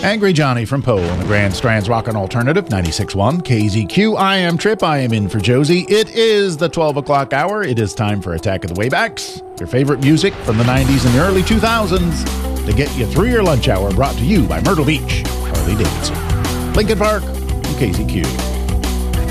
Angry Johnny from Poe on the Grand Strands Rockin' Alternative 96.1 KZQ. I am Trip. I am in for Josie. It is the 12 o'clock hour. It is time for Attack of the Waybacks. Your favorite music from the 90s and the early 2000s to get you through your lunch hour, brought to you by Myrtle Beach, Harley Davidson, Lincoln Park, and KZQ.